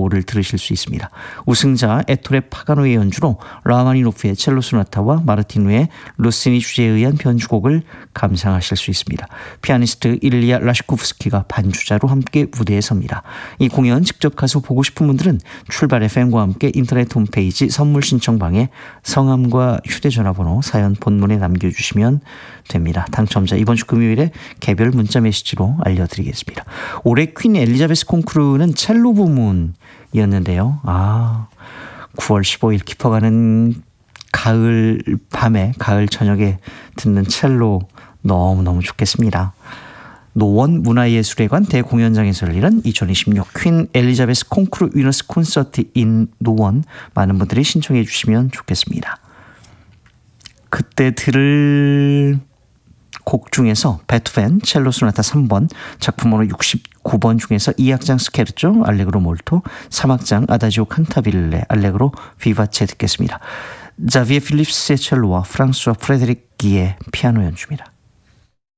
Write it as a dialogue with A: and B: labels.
A: 5를 들으실 수 있습니다. 우승자 에토레 파가노의 연주로 라마니노프의 첼로 소나타와 마르티노의 루시니 주제에 의한 변주곡을 감상하실 수 있습니다. 피아니스트 일리아 라시코프스키가 반주자로 함께 무대에 섭니다. 이 공연 직접 가서 보고 싶은 분들은 출발 FM과 함께 인터넷 홈페이지 선물 신청방에 성함과 휴대전화번호 사연 본문에 남겨주시면 됩니다. 당첨자 이번 주 금요일에 개별 문자 메시지로 알려드리겠습니다. 올해 퀸 엘리자베스 콩쿠르는 첼로 부문이었는데요. 9월 15일 깊어가는 가을 밤에 가을 저녁에 듣는 첼로 너무너무 좋겠습니다. 노원 문화예술회관 대공연장에서 열리는 2026 퀸 엘리자베스 콩쿠르 위너스 콘서트 인 노원 많은 분들이 신청해 주시면 좋겠습니다. 그때 들을 곡 중에서 베토벤 첼로 소나타 3번 작품번호 69번 중에서 2악장 스케르초 알레그로 몰토 3악장 아다지오 칸타빌레 알레그로 비바체 듣겠습니다. 자비에 필립스의 첼로와 프랑스와 프레데릭 기의 피아노 연주입니다.